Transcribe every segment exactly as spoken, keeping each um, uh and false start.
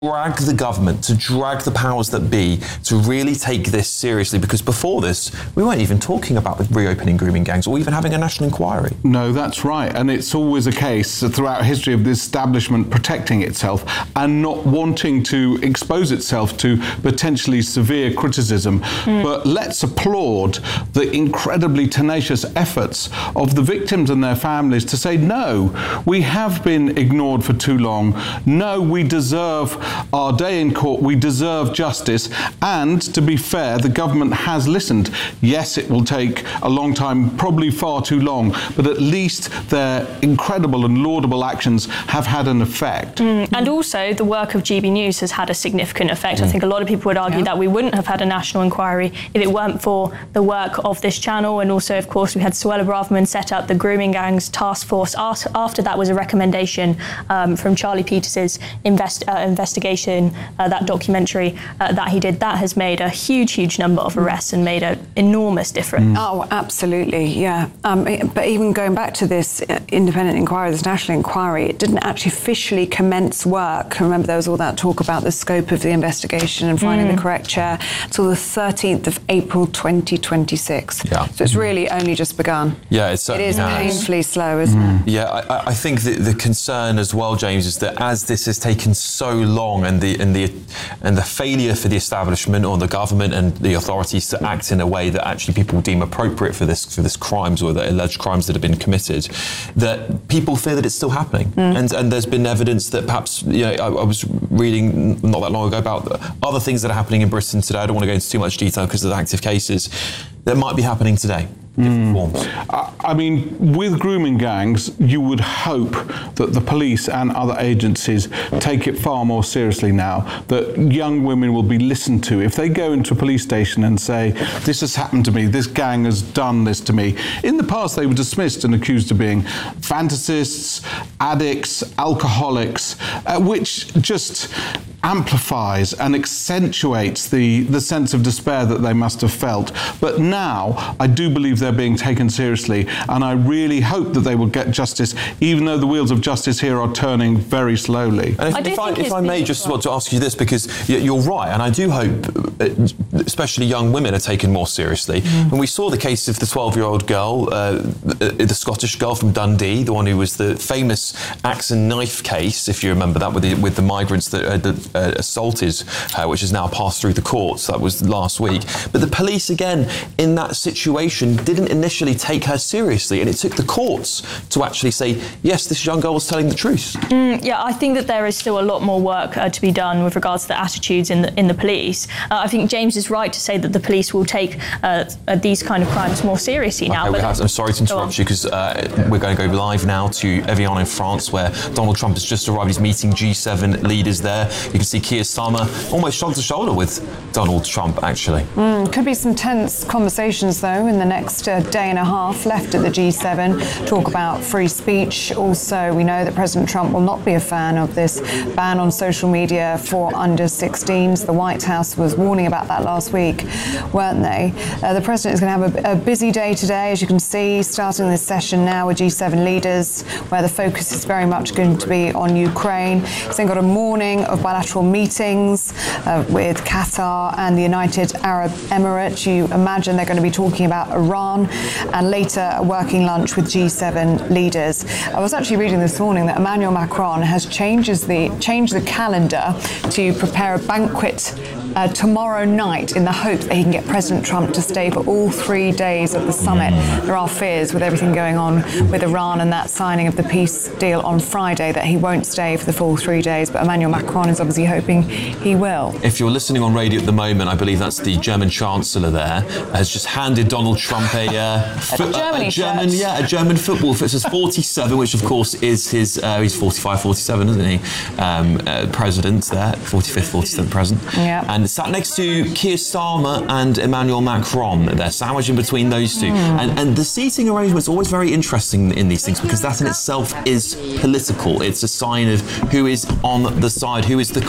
drag the government, to drag the powers that be, to really take this seriously, because before this, we weren't even talking about reopening grooming gangs or even having a national inquiry. No, that's right. And it's always a case throughout history of the establishment protecting itself and not wanting to expose itself to potentially severe criticism. Mm. But let's applaud the incredibly tenacious efforts of the victims and their families to say, no, we have been ignored for too long. No, we deserve our day in court, we deserve justice, and to be fair, the government has listened. Yes, it will take a long time, probably far too long, but at least their incredible and laudable actions have had an effect. Mm, and also the work of G B News has had a significant effect. Mm. I think a lot of people would argue yeah. that we wouldn't have had a national inquiry if it weren't for the work of this channel, and also, of course, we had Suella Braverman set up the Grooming Gangs Task Force. After that was a recommendation um, from Charlie Peters's invest, uh, investigation Uh, that documentary uh, that he did, that has made a huge, huge number of arrests and made an enormous difference. Mm. Oh, absolutely, yeah. Um, but even going back to this independent inquiry, this national inquiry, it didn't actually officially commence work. Remember, there was all that talk about the scope of the investigation and finding mm. the correct chair until the thirteenth of April twenty twenty-six. Yeah. So it's really only just begun. Yeah, it's it is has. painfully slow, isn't mm. it? Yeah, I, I think the, the concern as well, James, is that as this has taken so long, and the and the and the failure for the establishment or the government and the authorities to act in a way that actually people deem appropriate for this for this crimes or the alleged crimes that have been committed, that people fear that it's still happening. Mm. And and there's been evidence that perhaps, you know, I, I was reading not that long ago about other things that are happening in Britain today. I don't want to go into too much detail because of the active cases that might be happening today. Different forms. I mean, with grooming gangs, you would hope that the police and other agencies take it far more seriously now, that young women will be listened to. If they go into a police station and say, this has happened to me, this gang has done this to me. In the past, they were dismissed and accused of being fantasists, addicts, alcoholics, uh, which just amplifies and accentuates the, the sense of despair that they must have felt. But now, I do believe they're being taken seriously, and I really hope that they will get justice, even though the wheels of justice here are turning very slowly. And if I, if I, if I may just want to ask you this, because you're right, and I do hope, especially young women, are taken more seriously. Mm. When we saw the case of the twelve-year-old girl, uh, the, the Scottish girl from Dundee, the one who was the famous axe and knife case, if you remember that, with the, with the migrants that uh, the, Uh, assaulted her, which has now passed through the courts. That was last week. But the police, again, in that situation, didn't initially take her seriously, and it took the courts to actually say, yes, this young girl was telling the truth. Mm, yeah, I think that there is still a lot more work uh, to be done with regards to the attitudes in the, in the police. Uh, I think James is right to say that the police will take uh, uh, these kind of crimes more seriously now. Okay, but have, I'm sorry to interrupt you, because uh, we're going to go live now to Evian in France, where Donald Trump has just arrived. He's meeting G seven leaders there. You can see Keir Starmer almost shoulder to shoulder with Donald Trump, actually. Mm, could be some tense conversations, though, in the next uh, day and a half left at the G seven. Talk about free speech. Also, we know that President Trump will not be a fan of this ban on social media for under sixteens. The White House was warning about that last week, weren't they? Uh, the President is going to have a, a busy day today, as you can see, starting this session now with G seven leaders, where the focus is very much going to be on Ukraine. He's then got a morning of bilateral meetings uh, with Qatar and the United Arab Emirates. You imagine they're going to be talking about Iran, and later a working lunch with G seven leaders. I was actually reading this morning that Emmanuel Macron has changes the, changed the calendar to prepare a banquet uh, tomorrow night in the hope that he can get President Trump to stay for all three days of the summit. There are fears with everything going on with Iran and that signing of the peace deal on Friday that he won't stay for the full three days, but Emmanuel Macron is obviously hoping he will. If you're listening on radio at the moment, I believe that's the German Chancellor there, has just handed Donald Trump a, uh, fo- a, Germany a, a German, shirt. yeah, a German football. It says forty-seven, which of course is his. Uh, he's forty-five, forty-seven, isn't he? Um, uh, president there, forty-fifth, forty-seventh president. Yeah. And sat next to Keir Starmer and Emmanuel Macron. They're sandwiched in between those two. Mm. And, and the seating arrangement is always very interesting in these things, because that in itself is political. It's a sign of who is on the side, who is the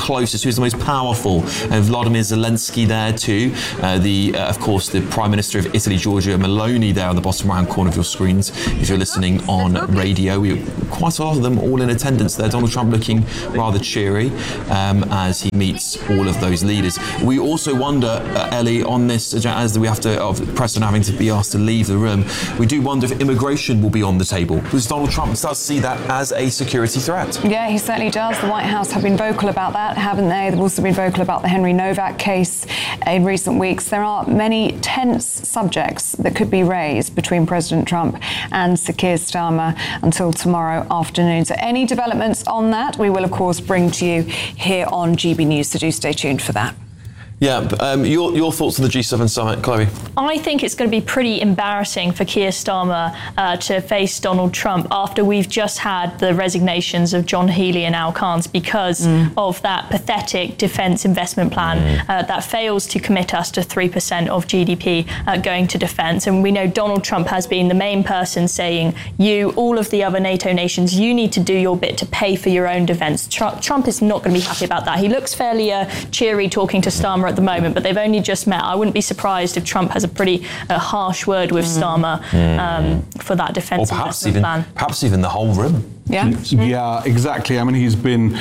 closest, who's the most powerful. And Vladimir Zelensky there too. Uh, the, uh, of course, the Prime Minister of Italy, Giorgia Meloni, there on the bottom right-hand corner of your screens. If you're listening on radio, we quite a lot of them all in attendance there. Donald Trump looking rather cheery um, as he meets all of those leaders. We also wonder, uh, Ellie, on this, as we have to, of Preston having to be asked to leave the room, we do wonder if immigration will be on the table, because Donald Trump does see that as a security threat. Yeah, he certainly does. The White House have been vocal about that, haven't they? They've also been vocal about the Henry Novak case in recent weeks. There are many tense subjects that could be raised between President Trump and Sir Keir Starmer until tomorrow afternoon. So any developments on that, we will, of course, bring to you here on G B News, so do stay tuned for that. Yeah, um, your, your thoughts on the G seven summit, Chloe? I think it's going to be pretty embarrassing for Keir Starmer uh, to face Donald Trump after we've just had the resignations of John Healey and Al Kahns because mm. of that pathetic defence investment plan mm. uh, that fails to commit us to three percent of G D P uh, going to defence. And we know Donald Trump has been the main person saying, you, all of the other NATO nations, you need to do your bit to pay for your own defence. Trump, Trump is not going to be happy about that. He looks fairly uh, cheery talking to Starmer at the moment, but they've only just met. I wouldn't be surprised if Trump has a pretty uh, harsh word with mm. Starmer um, mm. for that defence investment even, plan. Perhaps even the whole room. Yeah. Yeah, exactly. I mean, he's been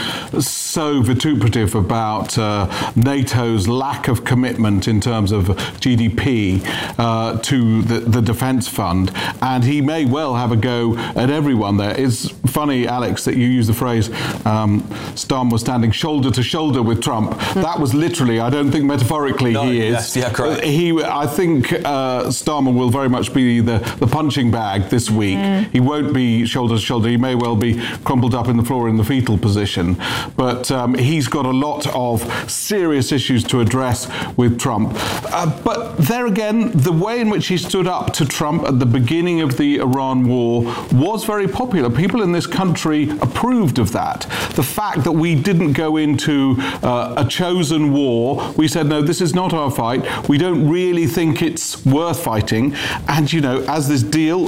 so vituperative about uh, NATO's lack of commitment in terms of G D P uh, to the, the defence fund, and he may well have a go at everyone there. It's funny, Alex, that you use the phrase um, Starmer was standing shoulder to shoulder with Trump. Mm. That was literally, I don't think metaphorically no, he is. Yes, yeah, correct. He, I think uh, Starmer will very much be the, the punching bag this week. Mm. He won't be shoulder to shoulder. He may well be crumpled up in the floor in the fetal position. But um, he's got a lot of serious issues to address with Trump. Uh, but there again, the way in which he stood up to Trump at the beginning of the Iran war was very popular. People in this country approved of that. The fact that we didn't go into uh, a chosen war, we said, no, this is not our fight. We don't really think it's worth fighting. And, you know, as this deal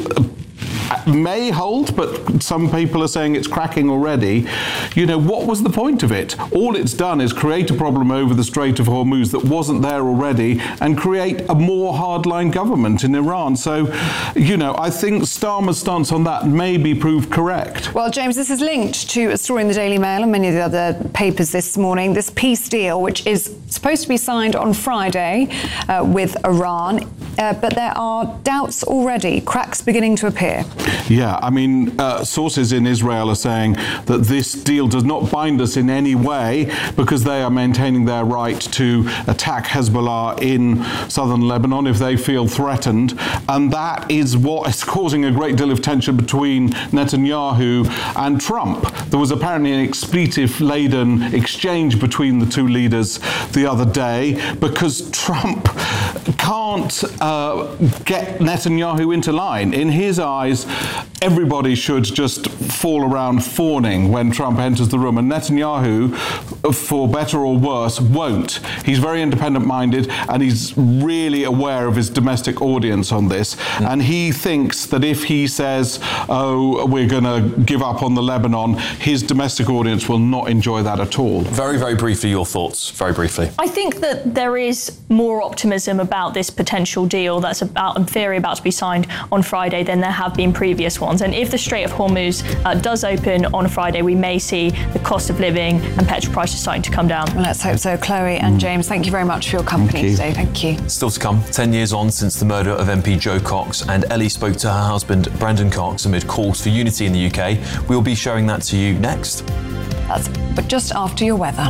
may hold, but some people are saying it's cracking already. You know, what was the point of it? All it's done is create a problem over the Strait of Hormuz that wasn't there already and create a more hardline government in Iran. So, you know, I think Starmer's stance on that may be proved correct. Well, James, this is linked to a story in the Daily Mail and many of the other papers this morning. This peace deal, which is supposed to be signed on Friday uh, with Iran, uh, but there are doubts already, cracks beginning to appear. Yeah, I mean, uh, sources in Israel are saying that this deal does not bind us in any way because they are maintaining their right to attack Hezbollah in southern Lebanon if they feel threatened. And that is what is causing a great deal of tension between Netanyahu and Trump. There was apparently an expletive-laden exchange between the two leaders the other day because Trump can't uh, get Netanyahu into line. In his eyes, everybody should just fall around fawning when Trump enters the room, and Netanyahu, for better or worse, won't. He's very independent-minded, and he's really aware of his domestic audience on this, mm. and he thinks that if he says, oh, we're going to give up on the Lebanon, his domestic audience will not enjoy that at all. Very, very briefly, your thoughts, very briefly. I think that there is more optimism about this potential deal that's about, in theory, about to be signed on Friday than there have been previous ones. And if the Strait of Hormuz uh, does open on Friday, we may see the cost of living and petrol prices starting to come down. Well, let's hope so. Chloe and James, thank you very much for your company thank you. today. Thank you. Still to come, ten years on since the murder of M P Jo Cox, and Ellie spoke to her husband Brendan Cox amid calls for unity in the U K. We'll be showing that to you next. That's but just after your weather.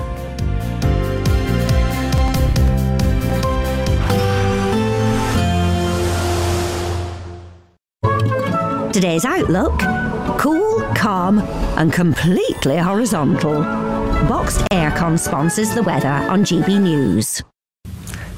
Today's outlook: cool, calm and completely horizontal. Boxed Aircon sponsors the weather on G B News.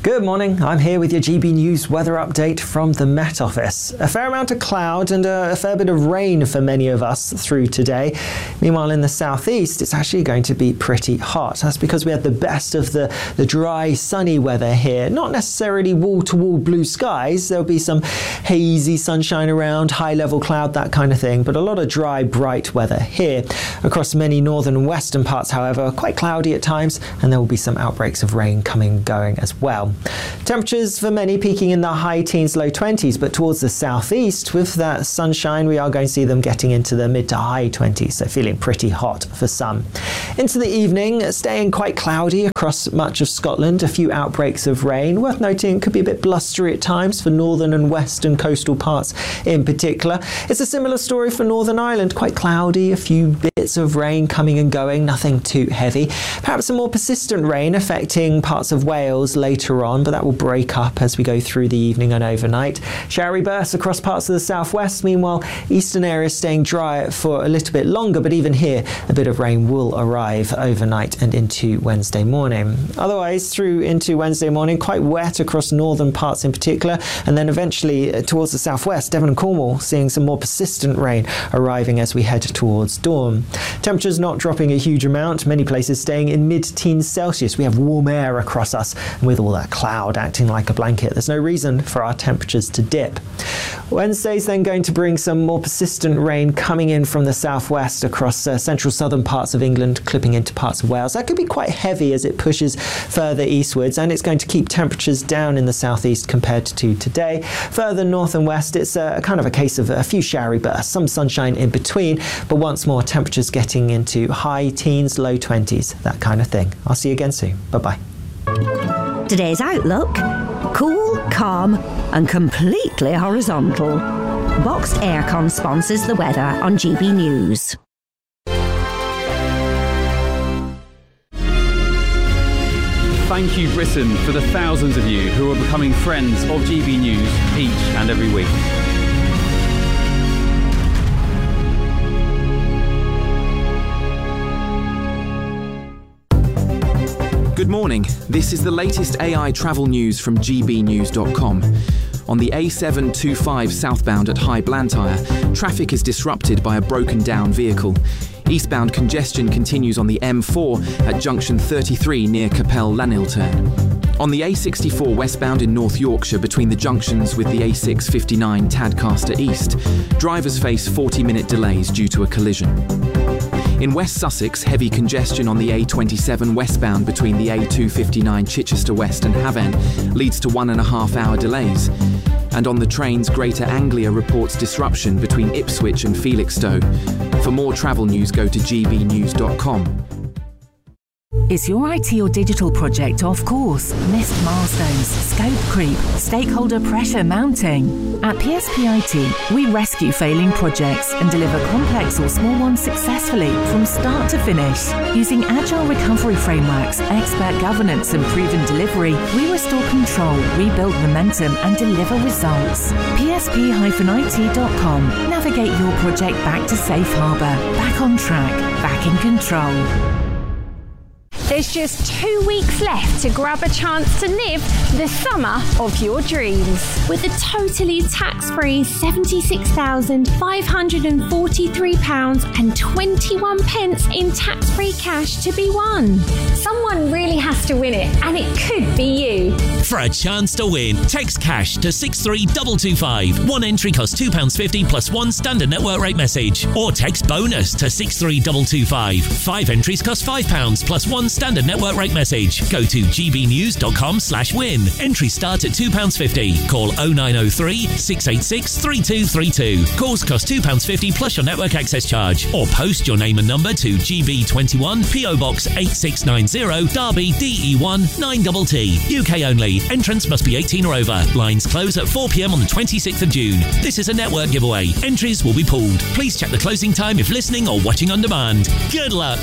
Good morning, I'm here with your G B News weather update from the Met Office. A fair amount of cloud and a, a fair bit of rain for many of us through today. Meanwhile, in the southeast, it's actually going to be pretty hot. That's because we had the best of the, the dry, sunny weather here. Not necessarily wall-to-wall blue skies. There'll be some hazy sunshine around, high-level cloud, that kind of thing, but a lot of dry, bright weather here. Across many northern and western parts, however, quite cloudy at times, and there will be some outbreaks of rain coming and going as well. Temperatures for many peaking in the high teens, low twenties, but towards the southeast, with that sunshine, we are going to see them getting into the mid to high twenties, so feeling pretty hot for some. Into the evening, staying quite cloudy across much of Scotland, a few outbreaks of rain. Worth noting, it could be a bit blustery at times for northern and western coastal parts in particular. It's a similar story for Northern Ireland, quite cloudy, a few bits of rain coming and going, nothing too heavy. Perhaps some more persistent rain affecting parts of Wales later on, but that will break up as we go through the evening and overnight. Showery bursts across parts of the southwest. Meanwhile, eastern areas staying dry for a little bit longer, but even here, a bit of rain will arrive overnight and into Wednesday morning. Otherwise, through into Wednesday morning, quite wet across northern parts in particular, and then eventually uh, towards the southwest, Devon and Cornwall, seeing some more persistent rain arriving as we head towards dawn. Temperatures not dropping a huge amount, many places staying in mid-teens Celsius. We have warm air across us, and with all that cloud acting like a blanket, there's no reason for our temperatures to dip. Wednesday's then going to bring some more persistent rain coming in from the southwest across uh, central southern parts of England, clipping into parts of Wales. That could be quite heavy as it pushes further eastwards, and it's going to keep temperatures down in the southeast compared to today. Further north and west, it's a, kind of a case of a few showery bursts, some sunshine in between, but once more temperatures getting into high teens, low twenties, that kind of thing. I'll see you again soon. Bye-bye. Today's outlook: cool, calm and completely horizontal. Boxed Aircon sponsors the weather on G B News. Thank you, Britain, for the thousands of you who are becoming friends of G B News each and every week. Good morning. This is the latest A I travel news from G B news dot com. On the A seven twenty-five southbound at High Blantyre, traffic is disrupted by a broken down vehicle. Eastbound congestion continues on the M four at junction thirty-three near Capel Lanilturn. On the A sixty-four westbound in North Yorkshire between the junctions with the A six fifty-nine Tadcaster East, drivers face forty minute delays due to a collision. In West Sussex, heavy congestion on the A twenty-seven westbound between the A two fifty-nine Chichester West and Havant leads to one and a half hour delays. And on the trains, Greater Anglia reports disruption between Ipswich and Felixstowe. For more travel news, go to G B news dot com. Is your I T or digital project off course? Missed milestones, scope creep, stakeholder pressure mounting? At P S P I T, we rescue failing projects and deliver complex or small ones successfully from start to finish. Using agile recovery frameworks, expert governance and proven delivery, we restore control, rebuild momentum and deliver results. P S P I T dot com. Navigate your project back to safe harbour, back on track, back in control. There's just two weeks left to grab a chance to live the summer of your dreams. With a totally tax-free seventy-six thousand five hundred forty-three pounds and twenty-one pence in tax-free cash to be won. Someone really has to win it, and it could be you. For a chance to win, text cash to six three two two five. One entry costs two pounds fifty plus one standard network rate message. Or text bonus to six three two two five. Five entries cost five pounds plus one standard network rate message. Go to G B news dot com slash win. Entries start at two pounds fifty. Call oh nine oh three, six eight six, three two three two. Calls cost two pounds fifty plus your network access charge. Or post your name and number to G B twenty-one, P O Box eight six nine zero, Derby, D E one nine T T. U K only. Entrance must be eighteen or over. Lines close at four p m on the twenty-sixth of June. This is a network giveaway. Entries will be pulled. Please check the closing time if listening or watching on demand. Good luck.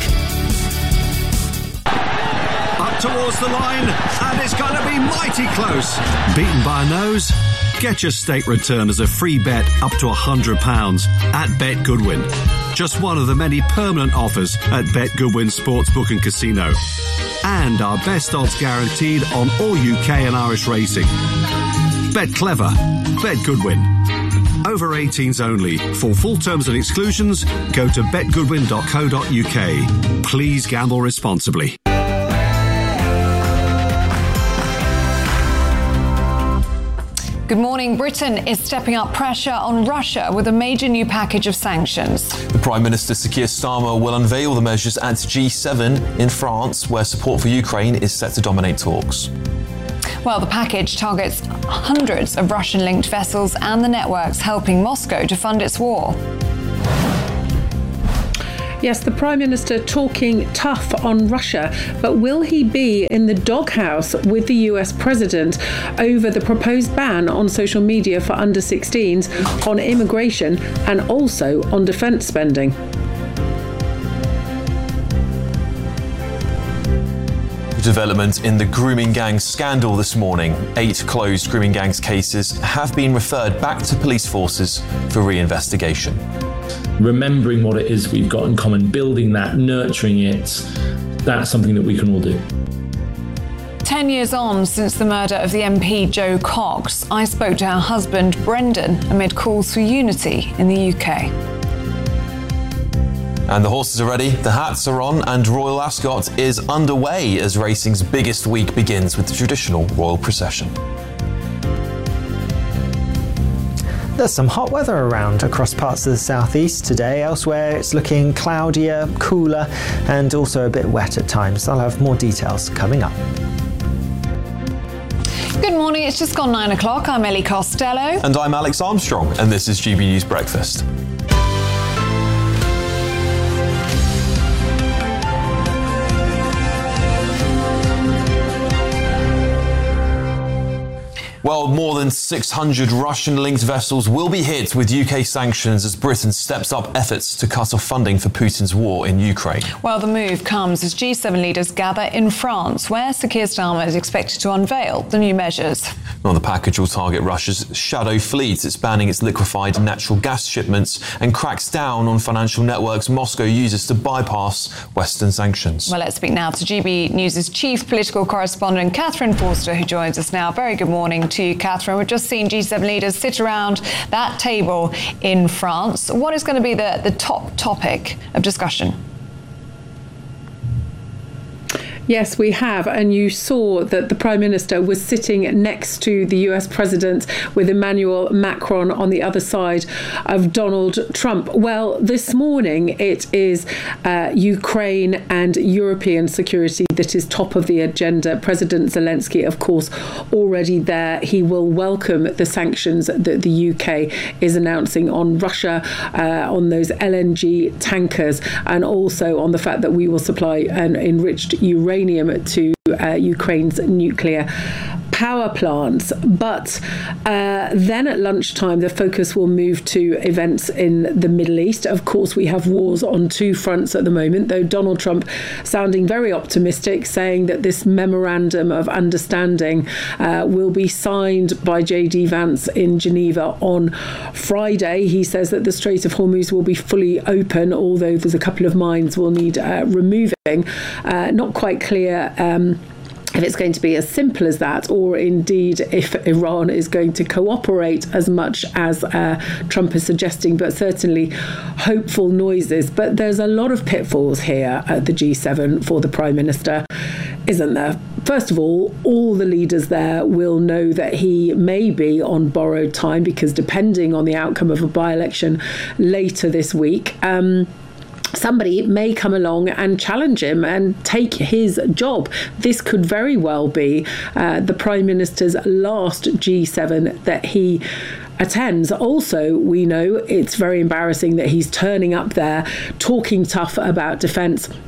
Up towards the line, and it's going to be mighty close. Beaten by a nose? Get your stake return as a free bet up to one hundred pounds at Bet Goodwin. just one of the many permanent offers at Bet Goodwin Sportsbook and Casino. And our best odds guaranteed on all U K and Irish racing. Bet clever. Bet Goodwin. Over eighteens only. For full terms and exclusions, go to bet goodwin dot co dot U K. Please gamble responsibly. Good morning. Britain is stepping up pressure on Russia with a major new package of sanctions. The Prime Minister, Sir Keir Starmer, will unveil the measures at G seven in France, where support for Ukraine is set to dominate talks. Well, the package targets hundreds of Russian-linked vessels and the networks helping Moscow to fund its war. Yes, the Prime Minister talking tough on Russia, but will he be in the doghouse with the U S President over the proposed ban on social media for under sixteens, on immigration and also on defence spending? Development in the grooming gang scandal this morning. Eight closed grooming gangs cases have been referred back to police forces for re-investigation. Remembering what it is we've got in common, building that, nurturing it, that's something that we can all do. Ten years on since the murder of the M P Jo Cox, I spoke to her husband Brendan amid calls for unity in the U K. And the horses are ready, the hats are on, and Royal Ascot is underway as racing's biggest week begins with the traditional royal procession. There's some hot weather around across parts of the southeast today. Elsewhere, it's looking cloudier, cooler, and also a bit wet at times. I'll have more details coming up. Good morning, it's just gone nine o'clock. I'm Ellie Costello. And I'm Alex Armstrong, and this is G B News Breakfast. Well, more than six hundred Russian-linked vessels will be hit with U K sanctions as Britain steps up efforts to cut off funding for Putin's war in Ukraine. Well, the move comes as G seven leaders gather in France, where Sir Keir Starmer is expected to unveil the new measures. Well, the package will target Russia's shadow fleet. It's banning its liquefied natural gas shipments and cracks down on financial networks Moscow uses to bypass Western sanctions. Well, let's speak now to G B News' chief political correspondent, Catherine Forster, who joins us now. Very good morning to you, Catherine. We've just seen G seven leaders sit around that table in France. What is going to be the, the top topic of discussion? Yes, we have. And you saw that the Prime Minister was sitting next to the U S President with Emmanuel Macron on the other side of Donald Trump. Well, this morning it is uh, Ukraine and European security that is top of the agenda. President Zelensky, of course, already there. He will welcome the sanctions that the U K is announcing on Russia, uh, on those L N G tankers, and also on the fact that we will supply an enriched uranium to uh, Ukraine's nuclear power plants. But uh, then at lunchtime, the focus will move to events in the Middle East. Of course, we have wars on two fronts at the moment, though Donald Trump sounding very optimistic, saying that this memorandum of understanding uh, will be signed by J D Vance in Geneva on Friday. He says that the Strait of Hormuz will be fully open, although there's a couple of mines will need uh, removing. Uh, not quite clear um, if it's going to be as simple as that, or indeed if Iran is going to cooperate as much as uh, Trump is suggesting, but certainly hopeful noises. But there's a lot of pitfalls here at the G seven for the Prime Minister, isn't there? First of all, all the leaders there will know that he may be on borrowed time, because depending on the outcome of a by-election later this week, um, somebody may come along and challenge him and take his job. This could very well be uh, the Prime Minister's last G seven that he attends. Also, we know it's very embarrassing that he's turning up there talking tough about defence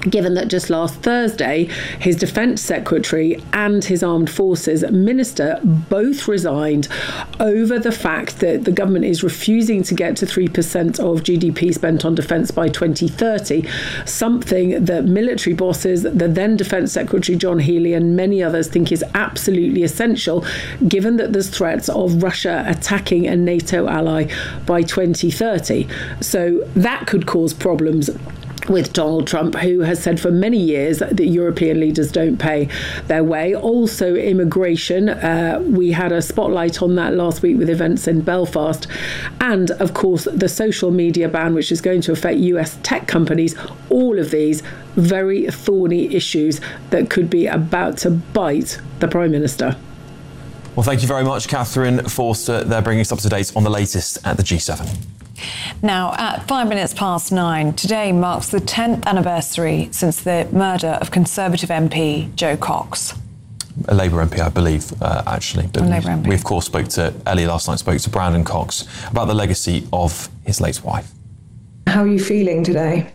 given that just last Thursday, his defence secretary and his armed forces minister both resigned over the fact that the government is refusing to get to three percent of G D P spent on defence by twenty thirty, something that military bosses, the then Defence Secretary John Healey and many others think is absolutely essential, given that there's threats of Russia attacking a NATO ally by twenty thirty. So that could cause problems with Donald Trump, who has said for many years that European leaders don't pay their way. Also, immigration. Uh, we had a spotlight on that last week with events in Belfast. And, of course, the social media ban, which is going to affect U S tech companies. All of these very thorny issues that could be about to bite the Prime Minister. Well, thank you very much, Catherine Forster. They're bringing us up to date on the latest at the G seven. Now, at five minutes past nine, today marks the tenth anniversary since the murder of Conservative M P Jo Cox. A Labour M P, I believe, uh, actually. But A Labour M P. We, of course, spoke to Ellie last night, spoke to Brandon Cox about the legacy of his late wife. How are you feeling today?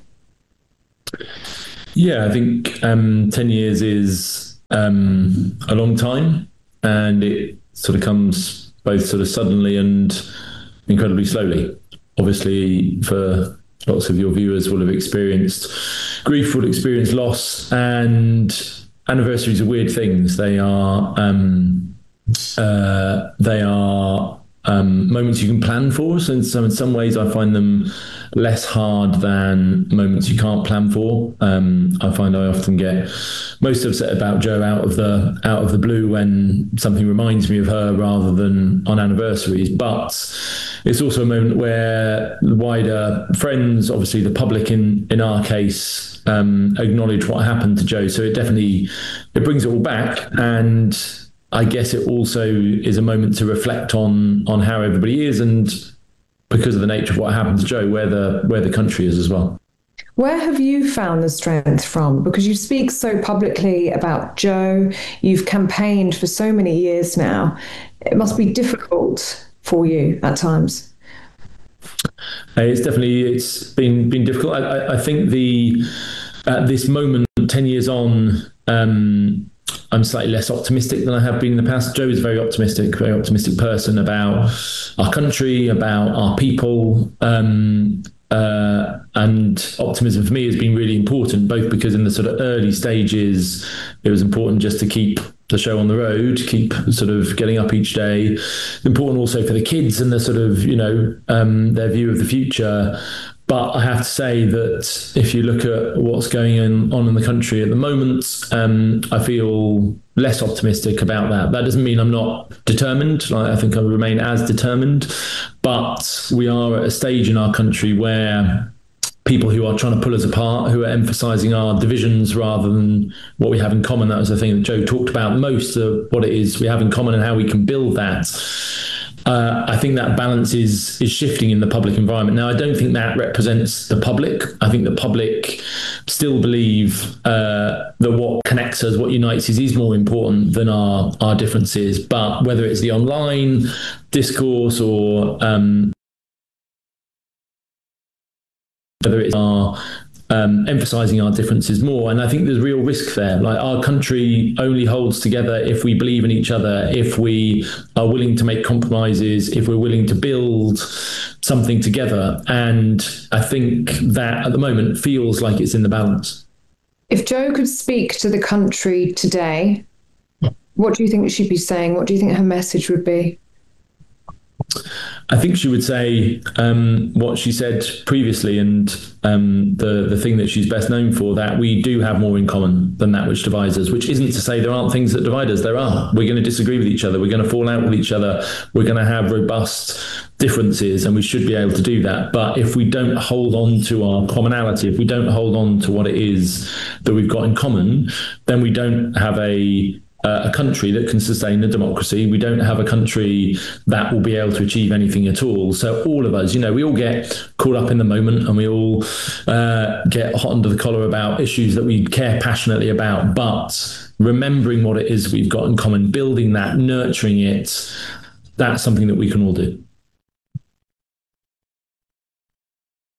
Yeah, I think um, ten years is um, a long time, and it sort of comes both sort of suddenly and incredibly slowly. Obviously, for lots of your viewers will have experienced grief, will experience loss, and anniversaries are weird things. They are um, uh, they are um, moments you can plan for. So in some, in some ways, I find them less hard than moments you can't plan for. Um, I find I often get most upset about Jo out of the out of the blue when something reminds me of her rather than on anniversaries. But it's also a moment where the wider friends, obviously the public in, in our case, um, acknowledge what happened to Jo. So it definitely, it brings it all back. And I guess it also is a moment to reflect on on how everybody is, and because of the nature of what happened to Jo, where the where the country is as well. Where have you found the strength from? Because you speak so publicly about Jo, you've campaigned for so many years now. It must be difficult for you at times. It's definitely, it's been been difficult. I, I think the at this moment, ten years on, um, I'm slightly less optimistic than I have been in the past. Jo is a very optimistic, very optimistic person about our country, about our people. Um, uh, and optimism for me has been really important, both because in the sort of early stages, it was important just to keep the show on the road, keep sort of getting up each day. Important also for the kids and the sort of, you know, um, their view of the future. But I have to say that if you look at what's going on in the country at the moment, um, I feel less optimistic about that. That doesn't mean I'm not determined. I think I remain as determined. But we are at a stage in our country where people who are trying to pull us apart, who are emphasising our divisions rather than what we have in common. That was the thing that Jo talked about most, of what it is we have in common and how we can build that. Uh, I think that balance is is shifting in the public environment. Now, I don't think that represents the public. I think the public still believe uh, that what connects us, what unites us, is more important than our, our differences. But whether it's the online discourse or um, whether it's our um, emphasising our differences more, and I think there's real risk there. Like, our country only holds together if we believe in each other, if we are willing to make compromises, if we're willing to build something together. And I think that at the moment feels like it's in the balance. If Jo could speak to the country today, what do you think she'd be saying? What do you think her message would be? I think she would say um, what she said previously, and um, the, the thing that she's best known for, that we do have more in common than that which divides us, which isn't to say there aren't things that divide us. There are. We're going to disagree with each other. We're going to fall out with each other. We're going to have robust differences, and we should be able to do that. But if we don't hold on to our commonality, if we don't hold on to what it is that we've got in common, then we don't have a a country that can sustain a democracy. We don't have a country that will be able to achieve anything at all. So all of us, you know, we all get caught up in the moment, and we all uh, get hot under the collar about issues that we care passionately about. But remembering what it is we've got in common, building that, nurturing it, that's something that we can all do.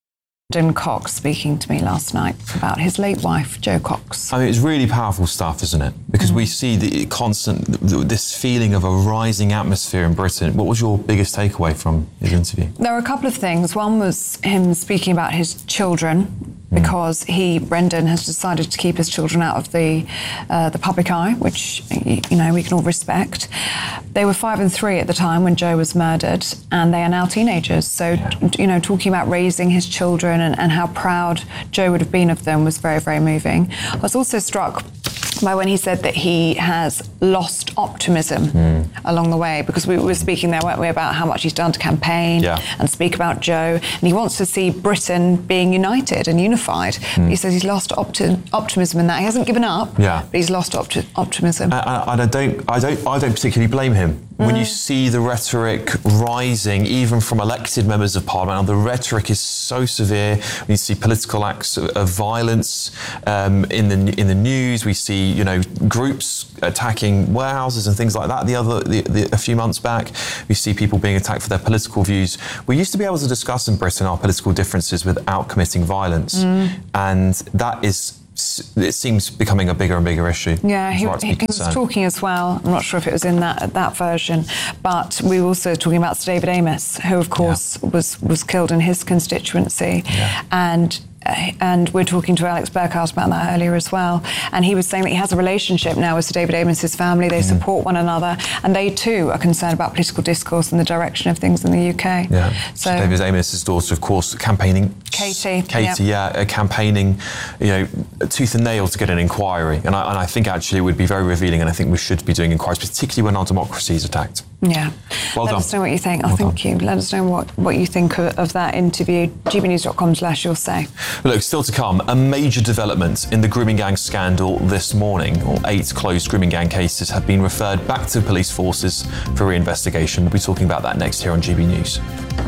Brendan Cox speaking to me last night about his late wife, Jo Cox. I mean, it's really powerful stuff, isn't it? Because mm. we see the constant, this feeling of a rising atmosphere in Britain. What was your biggest takeaway from his interview? There were a couple of things. One was him speaking about his children, because he, Brendan, has decided to keep his children out of the uh, the public eye, which, you know, we can all respect. They were five and three at the time when Jo was murdered, and they are now teenagers. So, yeah. you know, talking about raising his children and, and how proud Jo would have been of them was very, very moving. I was also struck by when he said that he has lost optimism mm. along the way, because we were speaking there, weren't we, about how much he's done to campaign yeah. and speak about Jo, and he wants to see Britain being united and unified. Mm. He says he's lost opti- optimism in that. He hasn't given up, yeah. but he's lost opti- optimism. And I, I don't, I don't, I don't particularly blame him. When you see the rhetoric rising, even from elected members of parliament, and the rhetoric is so severe. When you see political acts of, of violence um, in the in the news, we see, you know, groups attacking warehouses and things like that. The other, the, the, a few months back, we see people being attacked for their political views. We used to be able to discuss in Britain our political differences without committing violence, mm. and that is. It seems becoming a bigger and bigger issue. Yeah, he, right he was talking as well. I'm not sure if it was in that that version, but we were also talking about Sir David Amess, who of course yeah. was was killed in his constituency, yeah. and. And we're talking to Alex Burkhouse about that earlier as well. And he was saying that he has a relationship now with Sir David Amess's family. They mm. support one another. And they too are concerned about political discourse and the direction of things in the U K. Yeah. So Sir David Amess's daughter, of course, campaigning. Katie. Katie, yeah, yeah uh, campaigning, you know, tooth and nail to get an inquiry. And I, and I think actually it would be very revealing, and I think we should be doing inquiries, particularly when our democracy is attacked. Yeah. Well Let done. us know what you think. Oh, well thank done. you. Let us know what, what you think of, of that interview. g b news dot com slash your say. Look, still to come, a major development in the grooming gang scandal this morning. Or eight closed grooming gang cases have been referred back to police forces for reinvestigation. We'll be talking about that next here on G B News.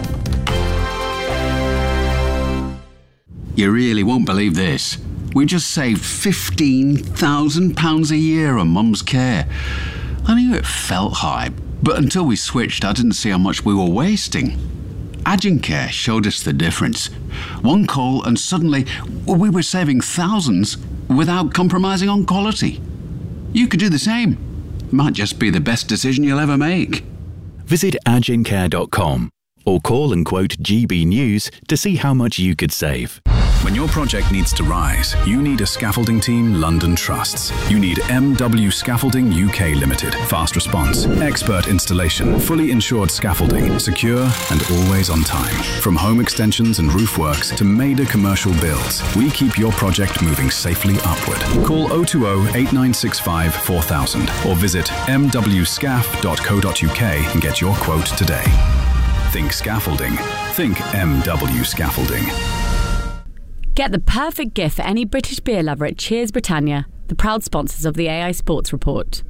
You really won't believe this. We just saved fifteen thousand pounds a year on Mum's care. I knew it felt high, but until we switched, I didn't see how much we were wasting. Agencare showed us the difference. One call and suddenly we were saving thousands without compromising on quality. You could do the same. Might just be the best decision you'll ever make. Visit agencare dot com or call and quote G B News to see how much you could save. When your project needs to rise, you need a scaffolding team London trusts. You need M W Scaffolding U K Limited. Fast response, expert installation, fully insured scaffolding, secure and always on time. From home extensions and roof works to major commercial builds, we keep your project moving safely upward. Call oh two oh, eight nine six five, four thousand or visit m w scaff dot co dot u k and get your quote today. Think scaffolding. Think M W Scaffolding. Get the perfect gift for any British beer lover at Cheers Britannia, the proud sponsors of the A I Sports Report.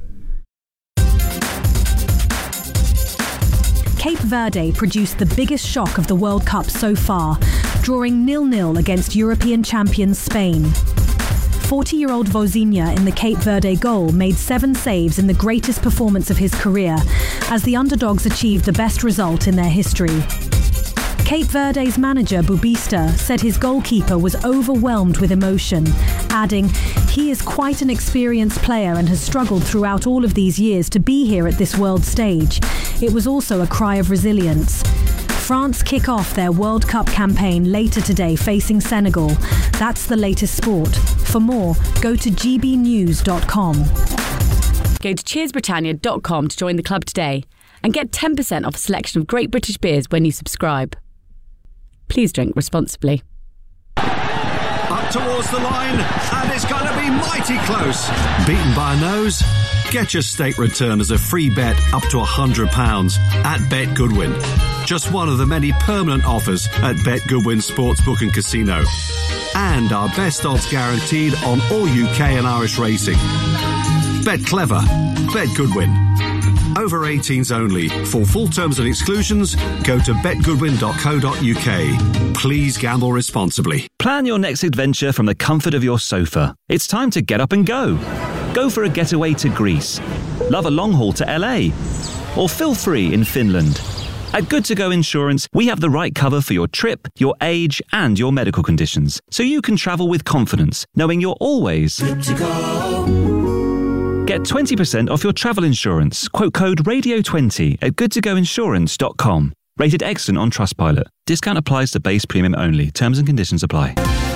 Cape Verde produced the biggest shock of the World Cup so far, drawing nil nil against European champions Spain. forty-year-old Vozinha in the Cape Verde goal made seven saves in the greatest performance of his career, as the underdogs achieved the best result in their history. Cape Verde's manager, Bubista, said his goalkeeper was overwhelmed with emotion, adding, "He is quite an experienced player and has struggled throughout all of these years to be here at this world stage. It was also a cry of resilience." France kick off their World Cup campaign later today facing Senegal. That's the latest sport. For more, go to g b news dot com. Go to cheers britannia dot com to join the club today and get ten percent off a selection of great British beers when you subscribe. Please drink responsibly. Up towards the line, and it's going to be mighty close. Beaten by a nose? Get your state return as a free bet up to one hundred pounds at Bet Goodwin. Just one of the many permanent offers at Bet Goodwin Sportsbook and Casino. And our best odds guaranteed on all U K and Irish racing. Bet clever. Bet Goodwin. Over eighteens only. For full terms and exclusions, go to bet goodwin dot co dot u k. Please gamble responsibly. Plan your next adventure from the comfort of your sofa. It's time to get up and go. Go for a getaway to Greece. Love a long haul to L A. Or feel free in Finland. At Good To Go Insurance, we have the right cover for your trip, your age, and your medical conditions, so you can travel with confidence, knowing you're always good to go. Get twenty percent off your travel insurance. Quote code radio twenty at good to go insurance dot com. Rated excellent on Trustpilot. Discount applies to base premium only. Terms and conditions apply.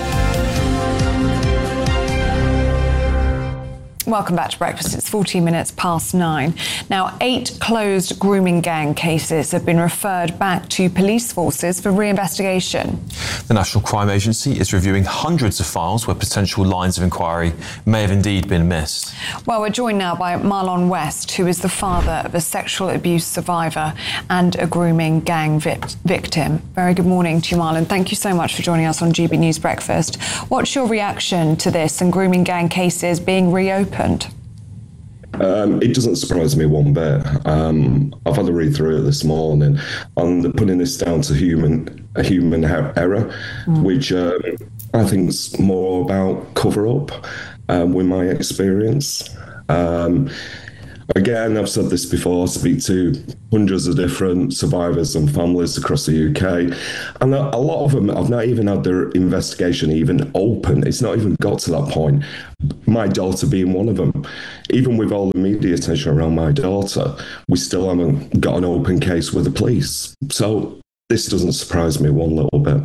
Welcome back to Breakfast. It's fourteen minutes past nine. Now, eight closed grooming gang cases have been referred back to police forces for reinvestigation. The National Crime Agency is reviewing hundreds of files where potential lines of inquiry may have indeed been missed. Well, we're joined now by Marlon West, who is the father of a sexual abuse survivor and a grooming gang vic- victim. Very good morning to you, Marlon. Thank you so much for joining us on G B News Breakfast. What's your reaction to this and grooming gang cases being reopened? Um, it doesn't surprise me one bit. Um, I've had a read through it this morning, and putting this down to human a human error, mm. which um, I think is more about cover up. Um, with my experience, um, again, I've said this before. I speak to hundreds of different survivors and families across the U K, and a lot of them have not even had their investigation even open. It's not even got to that point. My daughter being one of them. Even with all the media attention around my daughter, we still haven't got an open case with the police. So this doesn't surprise me one little bit.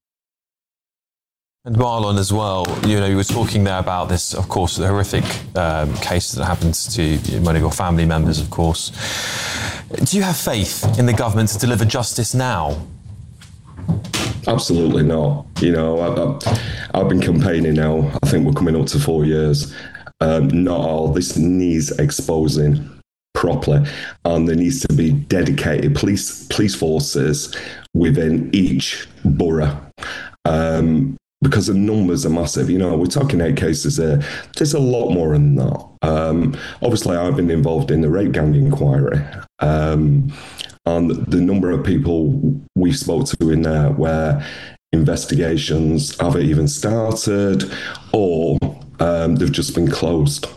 And Marlon as well, you know, you were talking there about this, of course, the horrific um, case that happens to one of your family members, of course. Do you have faith in the government to deliver justice now? Absolutely not. You know, I've, I've been campaigning now, I think we're coming up to four years. Um, not all this needs exposing properly, and there needs to be dedicated police police forces within each borough. Um, because the numbers are massive. You know, we're talking eight cases there. There's a lot more than that. Um, obviously, I've been involved in the rape gang inquiry. Um, and the number of people we spoke to in there where investigations haven't even started or um, they've just been closed.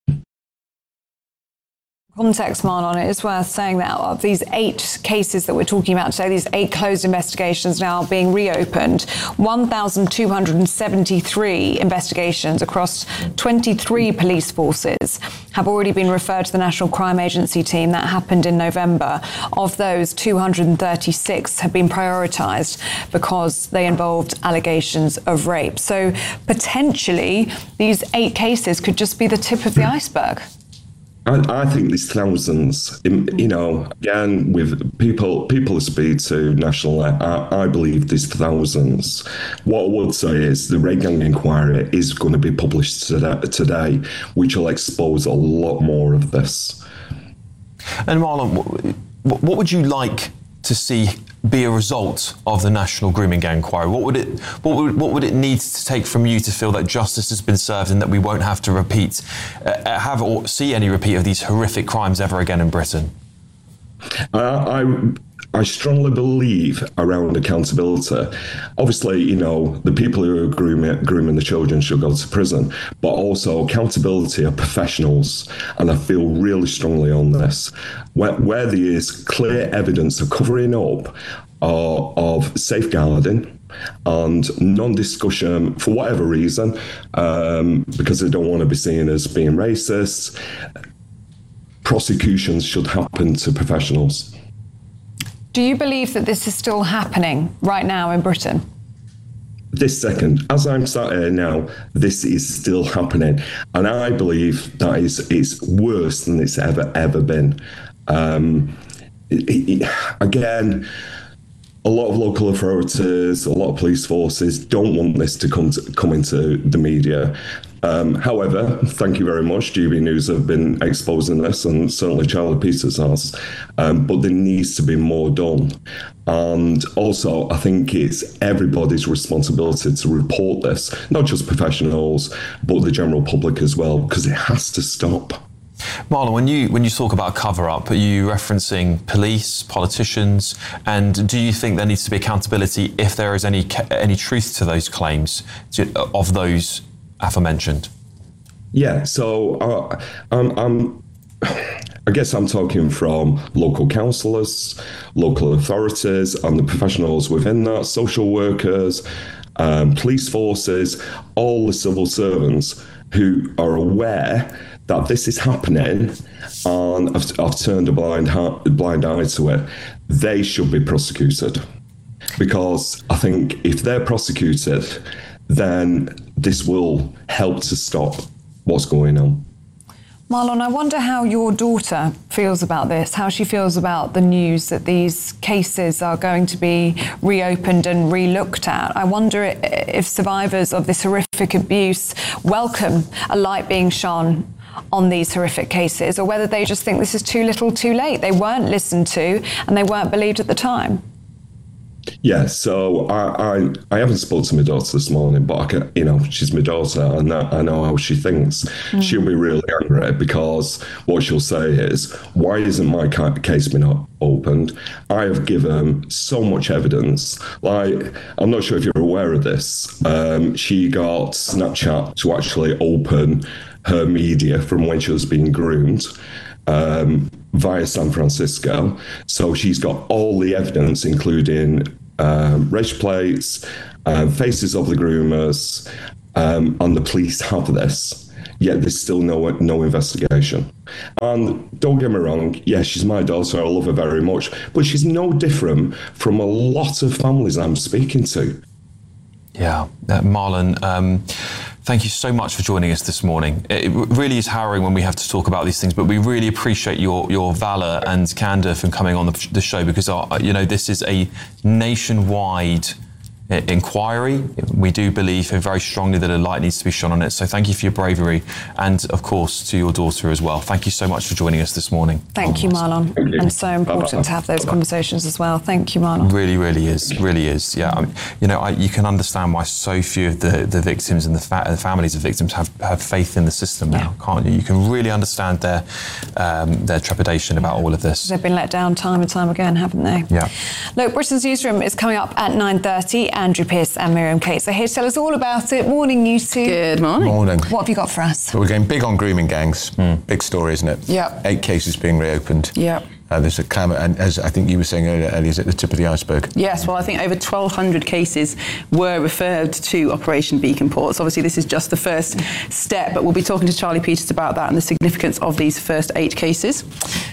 Context, Marlon, it is worth saying that of these eight cases that we're talking about today, these eight closed investigations now being reopened, one thousand two hundred seventy-three investigations across twenty-three police forces have already been referred to the National Crime Agency team. That happened in November. Of those, two hundred thirty-six have been prioritised because they involved allegations of rape. So potentially, these eight cases could just be the tip of the iceberg. I, I think there's thousands, you know, again, with people people speak to national, I, I believe there's thousands. What I would say is the rape gang inquiry is going to be published today, which will expose a lot more of this. And Marlon, what would you like to see be a result of the National Grooming Gang inquiry? What would it what would what would it need to take from you to feel that justice has been served and that we won't have to repeat uh, have or see any repeat of these horrific crimes ever again in Britain? Uh, I I strongly believe around accountability. Obviously, you know, the people who are grooming, grooming the children should go to prison, but also accountability of professionals. And I feel really strongly on this. Where, where there is clear evidence of covering up or of safeguarding and non-discussion for whatever reason, um, because they don't want to be seen as being racist, prosecutions should happen to professionals. Do you believe that this is still happening right now in Britain? This second, as I'm sat here now, this is still happening. And I believe that is it's worse than it's ever, ever been. Um, it, it, again, a lot of local authorities, a lot of police forces don't want this to come, to, come into the media. Um, however, thank you very much. G B News have been exposing this, and certainly Charlie Peters has. Um, but there needs to be more done. And also, I think it's everybody's responsibility to report this, not just professionals, but the general public as well, because it has to stop. Marlon, when you when you talk about cover-up, are you referencing police, politicians, and do you think there needs to be accountability if there is any any truth to those claims to, of those aforementioned? Yeah, so uh, I'm, I'm I guess I'm talking from local councillors, local authorities, and the professionals within that, social workers, um, police forces, all the civil servants who are aware that this is happening and have, have turned a blind, blind eye to it. They should be prosecuted. Because I think if they're prosecuted, then this will help to stop what's going on. Marlon, I wonder how your daughter feels about this, how she feels about the news that these cases are going to be reopened and re-looked at. I wonder if survivors of this horrific abuse welcome a light being shone on these horrific cases, or whether they just think this is too little too late. They weren't listened to and they weren't believed at the time. Yeah, so I, I I haven't spoken to my daughter this morning, but I can, you know, she's my daughter, and I know how she thinks. Mm. She'll be really angry because what she'll say is, why isn't my case been opened? I have given so much evidence. Like, I'm not sure if you're aware of this. Um, she got Snapchat to actually open her media from when she was being groomed. Um, via San Francisco. So she's got all the evidence, including um, race plates, uh, faces of the groomers, um, and the police have this. Yet there's still no no investigation. And don't get me wrong, yes, yeah, she's my daughter, I love her very much, but she's no different from a lot of families I'm speaking to. Yeah, uh, Marlon, um, thank you so much for joining us this morning. It really is harrowing when we have to talk about these things, but we really appreciate your your valour and candour from coming on the, the show, because our, you know, this is a nationwide inquiry. We do believe very strongly that a light needs to be shone on it. So thank you for your bravery, and of course to your daughter as well. Thank you so much for joining us this morning. Thank you, Marlon. Thank you. And so important Bye-bye. to have those Bye-bye. conversations as well. Thank you, Marlon. Really, really is. Really is. Yeah. I mean, you know, I, you can understand why so few of the, the victims and the, fa- the families of victims have, have faith in the system now, yeah. can't you? You can really understand their um, their trepidation about all of this. They've been let down time and time again, haven't they? Yeah. Look, Britain's Newsroom is coming up at nine thirty. Andrew Pearce and Miriam Cates are here to tell us all about it. Morning, you two. Good morning. Morning. What have you got for us? So we're going big on grooming gangs. Mm. Big story, isn't it? Yeah. Eight cases being reopened. Yeah. Uh, there's a clamour, and as I think you were saying earlier, Ellie, is at the tip of the iceberg. Yes, well, I think over twelve hundred cases were referred to Operation Beacon Ports. Obviously, this is just the first step, but we'll be talking to Charlie Peters about that and the significance of these first eight cases.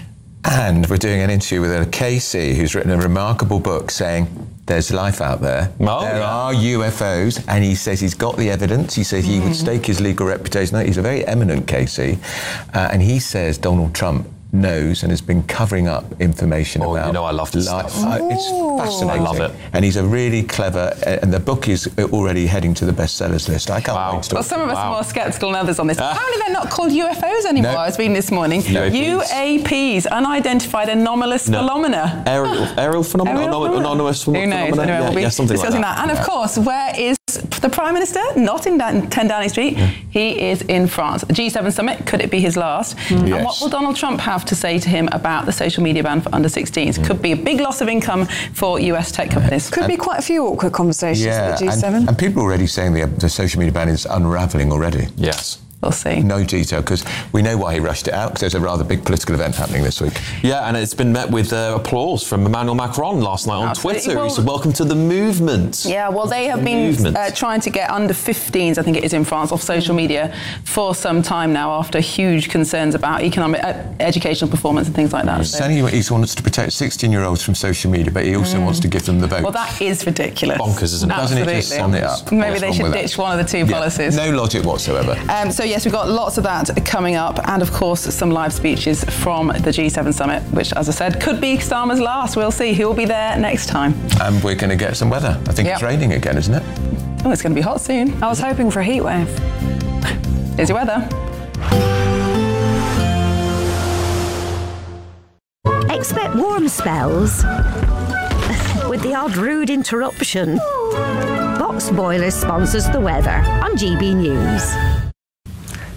And we're doing an interview with a K C who's written a remarkable book saying there's life out there. Oh, there yeah. are U F Os, and he says he's got the evidence. He says he mm. would stake his legal reputation on it. He's a very eminent K C, uh, and he says Donald Trump knows and has been covering up information oh, about you know I love this life. stuff. Uh, it's fascinating. I love it. And he's a really clever, uh, and the book is already heading to the bestsellers list. I can't wow. wait to talk. Well, some of us wow. are more sceptical than others on this. Apparently they're not called U F Os anymore. No. I was reading this morning. U A Ps. U A Ps, unidentified anomalous no. phenomena. Aerial, aerial phenomena? Aerial Anonymous, anonymous Who knows? phenomena? Anyway, Yeah, we'll be yeah, something like discussing that. that. And yeah. of course, where is the Prime Minister? Not in ten Downing Street. Yeah. He is in France. The G seven summit, could it be his last? Mm. Yes. And what will Donald Trump have to say to him about the social media ban for under sixteens? Mm. Could be a big loss of income for U S tech companies. Could and be quite a few awkward conversations yeah, at the G seven. And, and people are already saying the, the social media ban is unravelling already. Yes. We'll see. No detail, because we know why he rushed it out, because there's a rather big political event happening this week. Yeah, and it's been met with uh, applause from Emmanuel Macron last night on Absolutely. Twitter. Well, he said, welcome to the movement. Yeah, well, they have the been uh, trying to get under fifteens, I think it is in France, off social media for some time now, after huge concerns about economic, uh, educational performance and things like that. Mm. So. He wants to protect sixteen-year-olds from social media, but he also mm. wants to give them the vote. Well, that is ridiculous. Bonkers, isn't it? Absolutely. Doesn't it just sum it up? Maybe What's they wrong should with ditch that? one of the two yeah. policies. No logic whatsoever. Um, so, yes, we've got lots of that coming up, and of course some live speeches from the G seven summit, which, as I said, could be Starmer's last. We'll see who will be there next time. And we're going to get some weather. I think yep. it's raining again, isn't it? Oh, it's going to be hot soon. I was hoping for a heat wave. Here's your weather. Expect warm spells with the odd rude interruption. Box Boilers sponsors the weather on G B News.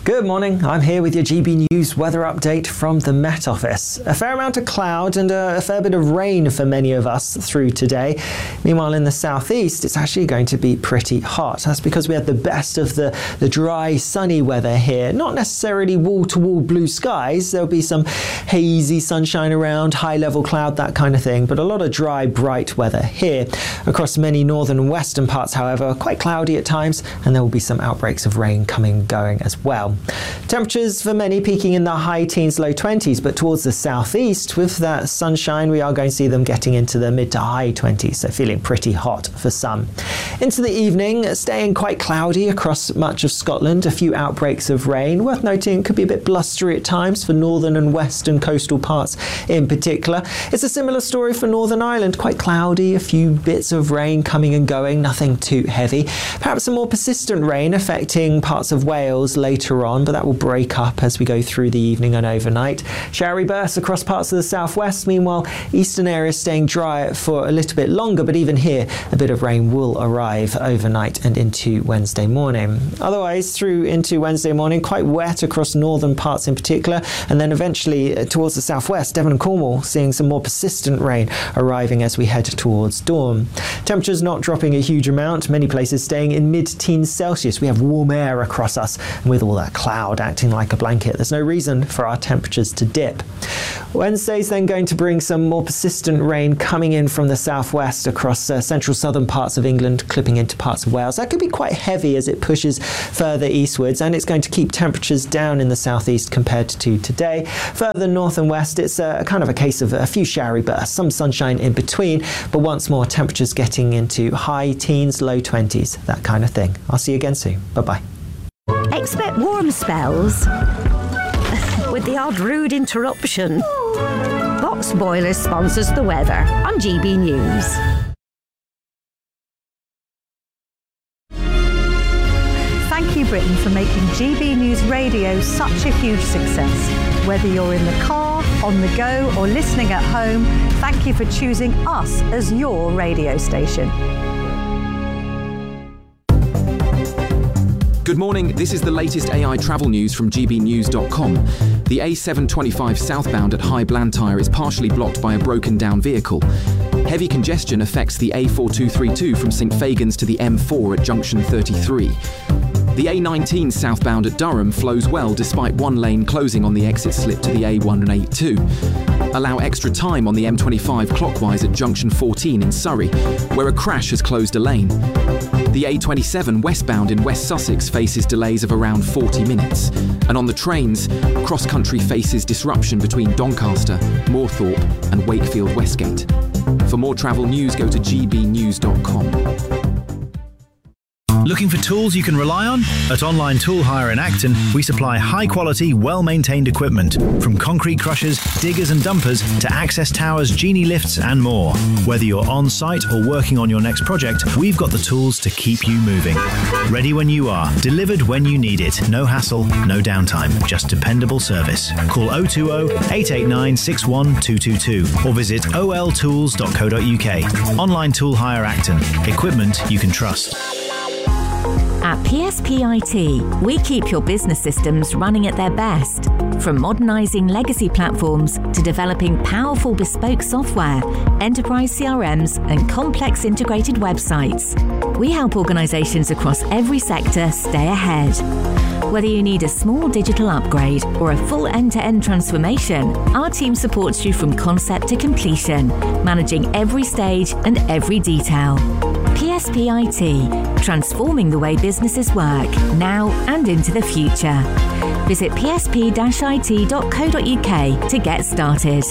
Good morning, I'm here with your G B News weather update from the Met Office. A fair amount of cloud and a, a fair bit of rain for many of us through today. Meanwhile, in the southeast, it's actually going to be pretty hot. That's because we had the best of the, the dry, sunny weather here. Not necessarily wall-to-wall blue skies. There'll be some hazy sunshine around, high-level cloud, that kind of thing, but a lot of dry, bright weather here. Across many northern and western parts, however, quite cloudy at times, and there will be some outbreaks of rain coming and going as well. Temperatures for many peaking in the high teens, low twenties, but towards the southeast, with that sunshine, we are going to see them getting into the mid to high twenties, so feeling pretty hot for some. Into the evening, staying quite cloudy across much of Scotland, a few outbreaks of rain. Worth noting, it could be a bit blustery at times for northern and western coastal parts in particular. It's a similar story for Northern Ireland, quite cloudy, a few bits of rain coming and going, nothing too heavy. Perhaps some more persistent rain affecting parts of Wales later on, but that will break up as we go through the evening and overnight. Showery bursts across parts of the southwest. Meanwhile, eastern areas staying dry for a little bit longer, but even here, a bit of rain will arrive overnight and into Wednesday morning. Otherwise, through into Wednesday morning, quite wet across northern parts in particular, and then eventually towards the southwest, Devon and Cornwall, seeing some more persistent rain arriving as we head towards dawn. Temperatures not dropping a huge amount, many places staying in mid-teens Celsius. We have warm air across us, and with all that cloud acting like a blanket, there's no reason for our temperatures to dip. Wednesday's then going to bring some more persistent rain coming in from the southwest across uh, central southern parts of England, clipping into parts of Wales. That could be quite heavy as it pushes further eastwards, and it's going to keep temperatures down in the southeast compared to today. Further north and west, it's a kind of a case of a few showery bursts, some sunshine in between, but once more temperatures getting into high teens, low twenties, that kind of thing. I'll see you again soon. Bye-bye. Expect warm spells with the odd rude interruption. Box Boilers sponsors the weather on G B News. Thank you, Britain, for making G B News Radio such a huge success. Whether you're in the car, on the go, or listening at home, thank you for choosing us as your radio station. Good morning, this is the latest A I travel news from G B news dot com. The A seven twenty-five southbound at High Blantyre is partially blocked by a broken down vehicle. Heavy congestion affects the A four two three two from St Fagans to the M four at junction thirty-three. The A nineteen southbound at Durham flows well despite one lane closing on the exit slip to the A one eighty-two. Allow extra time on the M twenty-five clockwise at junction fourteen in Surrey, where a crash has closed a lane. The A twenty-seven westbound in West Sussex faces delays of around forty minutes. And on the trains, cross-country faces disruption between Doncaster, Moorthorpe and Wakefield Westgate. For more travel news, go to G B news dot com. Looking for tools you can rely on? At Online Tool Hire in Acton, we supply high-quality, well-maintained equipment, from concrete crushers, diggers and dumpers to access towers, genie lifts and more. Whether you're on-site or working on your next project, we've got the tools to keep you moving. Ready when you are, delivered when you need it. No hassle, no downtime, just dependable service. Call oh two oh, eight eight nine, six one two two two or visit o l tools dot co dot u k. Online Tool Hire Acton. Equipment you can trust. At P S P I T, we keep your business systems running at their best. From modernising legacy platforms to developing powerful bespoke software, enterprise C R Ms and complex integrated websites, we help organisations across every sector stay ahead. Whether you need a small digital upgrade or a full end-to-end transformation, our team supports you from concept to completion, managing every stage and every detail. P S P I T, transforming the way businesses work, now and into the future. Visit p s p dash i t dot co dot u k to get started.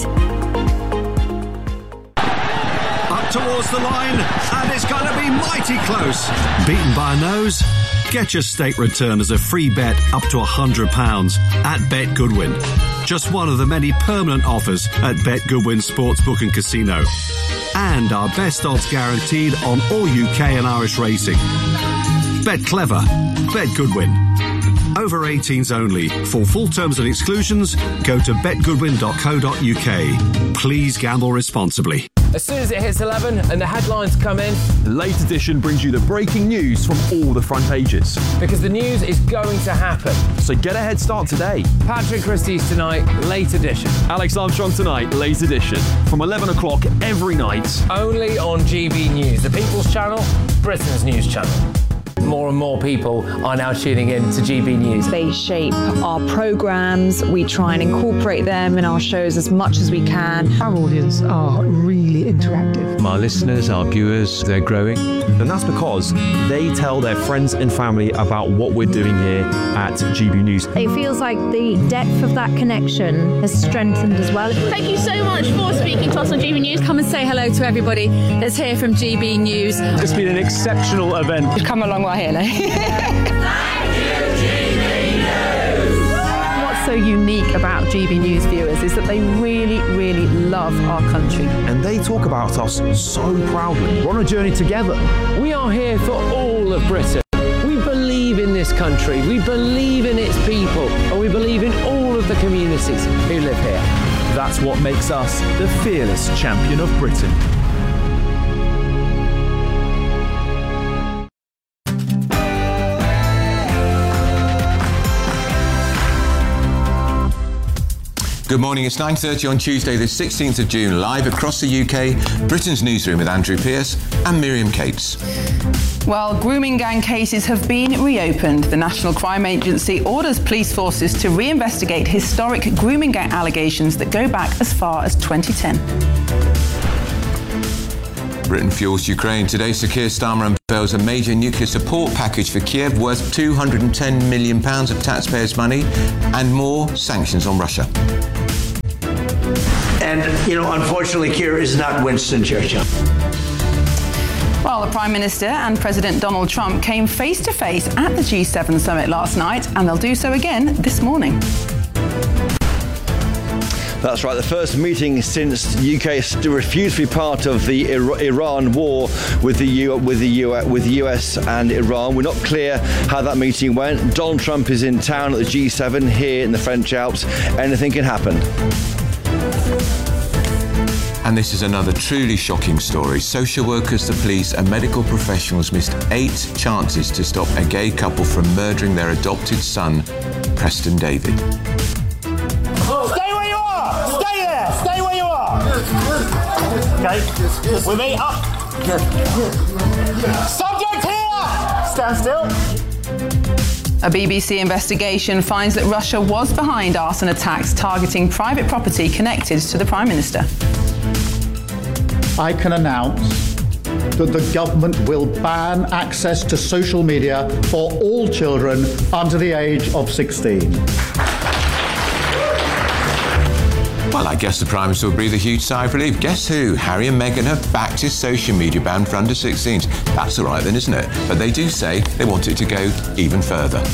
Up towards the line, and it's going to be mighty close. Beaten by a nose? Get your stake return as a free bet up to one hundred pounds at Bet Goodwin. Just one of the many permanent offers at Bet Goodwin Sportsbook and Casino. And our best odds guaranteed on all U K and Irish racing. Bet clever. Bet Goodwin. Over eighteens only. For full terms and exclusions, go to bet goodwin dot co dot u k. Please gamble responsibly. As soon as it hits eleven and the headlines come in, the Late Edition brings you the breaking news from all the front pages. Because the news is going to happen. So get a head start today. Patrick Christie's tonight, Late Edition. Alex Armstrong tonight, Late Edition. From eleven o'clock every night. Only on G B News, the People's Channel, Britain's news channel. More and more people are now tuning in to G B News. They shape our programmes. We try and incorporate them in our shows as much as we can. Our audience are really interactive. Our listeners, our viewers, they're growing. And that's because they tell their friends and family about what we're doing here at G B News. It feels like the depth of that connection has strengthened as well. Thank you so much for speaking to us on G B News. Come and say hello to everybody that's here from G B News. It's been an exceptional event. We've come a long way here now. What's so unique about G B News viewers is that they really, really love our country. And they talk about us so proudly. We're on a journey together. We are here for all of Britain. We believe in this country, we believe in its people, and we believe in all of the communities who live here. That's what makes us the fearless champion of Britain. Good morning, it's nine thirty on Tuesday the sixteenth of June, live across the U K, Britain's newsroom with Andrew Pearce and Miriam Cates. Well, grooming gang cases have been reopened. The National Crime Agency orders police forces to reinvestigate historic grooming gang allegations that go back as far as twenty ten. Britain fuels Ukraine. Today, Sir Keir Starmer unveils a major nuclear support package for Kiev worth two hundred ten million pounds of taxpayers' money and more sanctions on Russia. And, you know, unfortunately, Keir is not Winston Churchill. Well, the Prime Minister and President Donald Trump came face-to-face at the G seven summit last night, and they'll do so again this morning. That's right, the first meeting since the U K refused to be part of the Iran war with the, U- with, the U- with the U S and Iran. We're not clear how that meeting went. Donald Trump is in town at the G seven here in the French Alps. Anything can happen. And this is another truly shocking story. Social workers, the police and medical professionals missed eight chances to stop a gay couple from murdering their adopted son, Preston Davey. Stay where you are! Stay there! Stay where you are! Okay, with me, up! Subject here! Stand still. A B B C investigation finds that Russia was behind arson attacks targeting private property connected to the Prime Minister. I can announce that the government will ban access to social media for all children under the age of sixteen. Well, I guess the Prime Minister will breathe a huge sigh of relief. Guess who? Harry and Meghan have backed his social media ban for under sixteens. That's all right then, isn't it? But they do say they want it to go even further.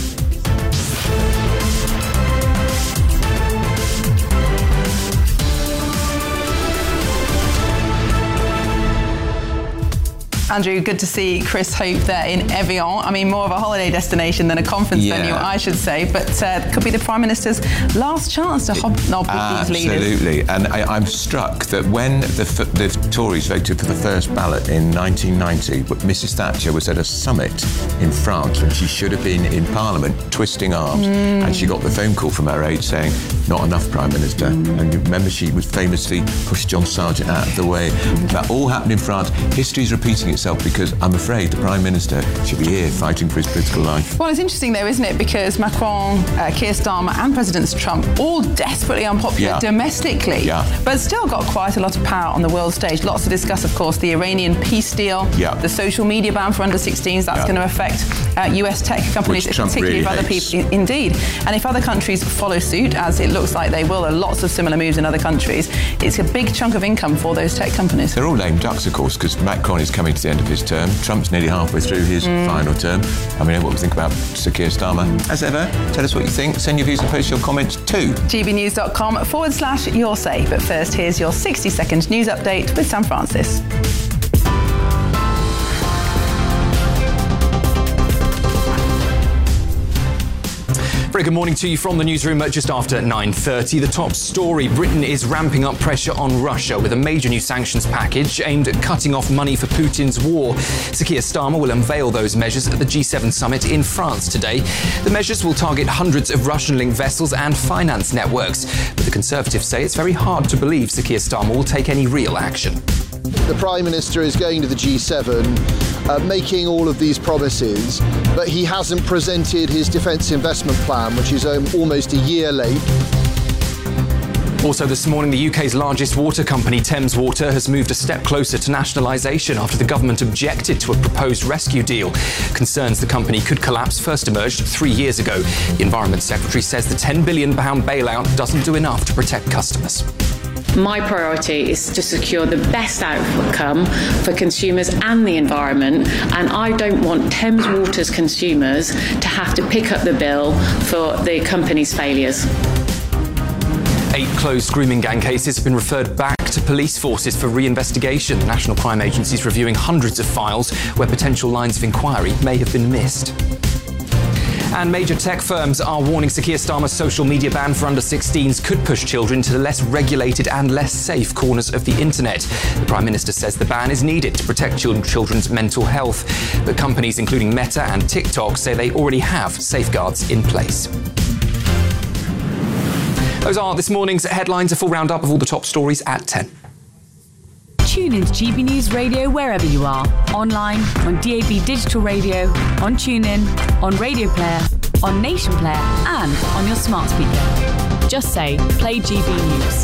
Andrew, good to see Chris Hope there in Evian. I mean, more of a holiday destination than a conference Yeah. venue, I should say. But uh, it could be the Prime Minister's last chance to hobnob with these leaders. Absolutely. And I, I'm struck that when the, the Tories voted for the first ballot in nineteen ninety, Missus Thatcher was at a summit in France when she should have been in Parliament twisting arms. Mm. And she got the phone call from her aide saying, not enough, Prime Minister. Mm. And you remember she would famously push John Sargent out of the way. Mm. That all happened in France. History's repeating itself because I'm afraid the Prime Minister should be here fighting for his political life. Well, it's interesting though, isn't it? Because Macron, uh, Keir Starmer and President Trump, all desperately unpopular Yeah. domestically, Yeah. but still got quite a lot of power on the world stage. Lots to discuss, of course, the Iranian peace deal, Yeah. the social media ban for under sixteens, that's Yeah. going to affect uh, U S tech companies, Which Trump particularly really if other hates. people, indeed. And if other countries follow suit, as it looks like they will, there are lots of similar moves in other countries, it's a big chunk of income for those tech companies. They're all lame ducks, of course, because Macron is coming to the end of his term. Trump's nearly halfway through his Mm. final term. I mean, what we think about Sir Keir Starmer. As ever, tell us what you think. Send your views and post your comments to gbnews.com forward slash your say. But first, here's your sixty second news update with Sam Francis. Very good morning to you from the newsroom at just after nine thirty. The top story, Britain is ramping up pressure on Russia with a major new sanctions package aimed at cutting off money for Putin's war. Sir Keir Starmer will unveil those measures at the G seven summit in France today. The measures will target hundreds of Russian-linked vessels and finance networks. But the Conservatives say it's very hard to believe Sir Keir Starmer will take any real action. The Prime Minister is going to the G seven, uh, making all of these promises, but he hasn't presented his defence investment plan, which is um, almost a year late. Also this morning, the U K's largest water company, Thames Water, has moved a step closer to nationalisation after the government objected to a proposed rescue deal. Concerns the company could collapse first emerged three years ago. The Environment Secretary says the ten billion pounds bailout doesn't do enough to protect customers. My priority is to secure the best outcome for consumers and the environment, and I don't want Thames Water's consumers to have to pick up the bill for the company's failures. Eight closed grooming gang cases have been referred back to police forces for re-investigation. The National Crime Agency is reviewing hundreds of files where potential lines of inquiry may have been missed. And major tech firms are warning Sir Keir Starmer's social media ban for under sixteens could push children to the less regulated and less safe corners of the internet. The Prime Minister says the ban is needed to protect children's mental health. But companies including Meta and TikTok say they already have safeguards in place. Those are this morning's headlines. A full roundup of all the top stories at ten. Tune into G B News Radio wherever you are. Online, on D A B Digital Radio, on TuneIn, on Radio Player, on Nation Player, and on your smart speaker. Just say, play G B News.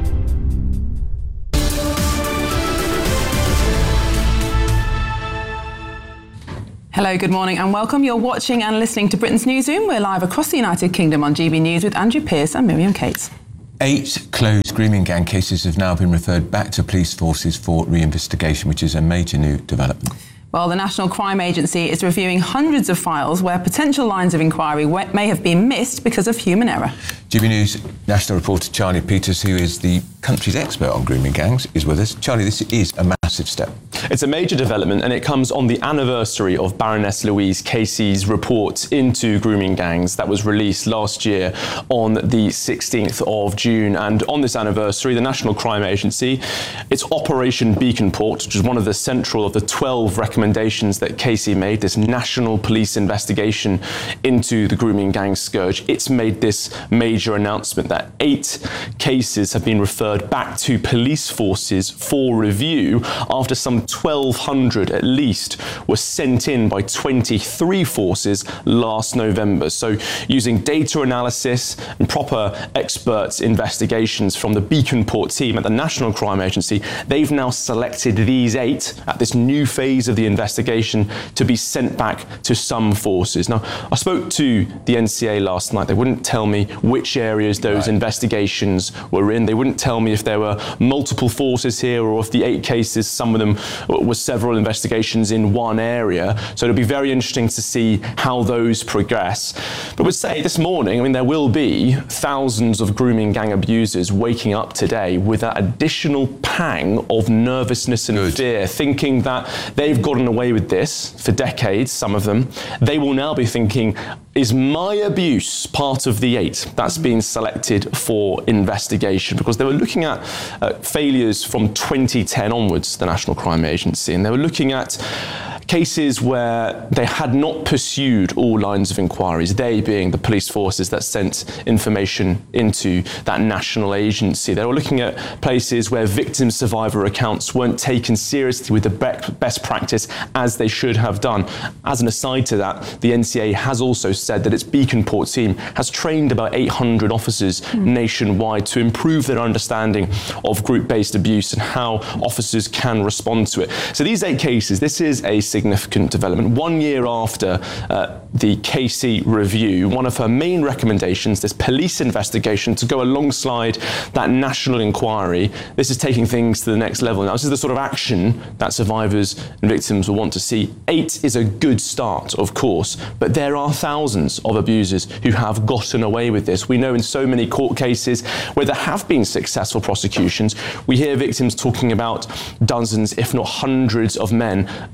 Hello, good morning and welcome. You're watching and listening to Britain's Newsroom. We're live across the United Kingdom on G B News with Andrew Pearce and Miriam Cates. Eight closed grooming gang cases have now been referred back to police forces for re-investigation, which is a major new development. Well, the National Crime Agency is reviewing hundreds of files where potential lines of inquiry may have been missed because of human error. G B News national reporter Charlie Peters, who is the country's expert on grooming gangs, is with us. Charlie, this is a massive step. It's a major development, and it comes on the anniversary of Baroness Louise Casey's report into grooming gangs that was released last year on the sixteenth of June. And on this anniversary, the National Crime Agency, its Operation Beacon Port, which is one of the central of the twelve recommendations that Casey made, this national police investigation into the grooming gang scourge, it's made this major announcement that eight cases have been referred back to police forces for review after some twelve hundred at least were sent in by twenty-three forces last November. So using data analysis and proper experts investigations from the Beacon Port team at the National Crime Agency, they've now selected these eight at this new phase of the investigation to be sent back to some forces. Now, I spoke to the N C A last night. They wouldn't tell me which areas those right. investigations were in. They wouldn't tell me if there were multiple forces here or if the eight cases, some of them were several investigations in one area. So it'll be very interesting to see how those progress. But I would say this morning, I mean, there will be thousands of grooming gang abusers waking up today with that additional pang of nervousness and Good. fear, thinking that they've gotten away with this for decades, some of them. They will now be thinking, is my abuse part of the eight that's been selected for investigation? Because they were looking at uh, failures from twenty ten onwards, the National Crime Agency, and they were looking at cases where they had not pursued all lines of inquiries, they being the police forces that sent information into that national agency. They were looking at places where victim survivor accounts weren't taken seriously with the best practice as they should have done. As an aside to that, the N C A has also said that its Beacon Port team has trained about eight hundred officers mm. nationwide to improve their understanding of group-based abuse and how officers can respond to it. So these eight cases, this is a significant development. One year after uh, the Casey review, one of her main recommendations, this police investigation to go alongside that national inquiry, this is taking things to the next level. Now, this is the sort of action that survivors and victims will want to see. Eight is a good start, of course, but there are thousands of abusers who have gotten away with this. We know in so many court cases where there have been successful prosecutions, we hear victims talking about dozens, if not hundreds of men, often in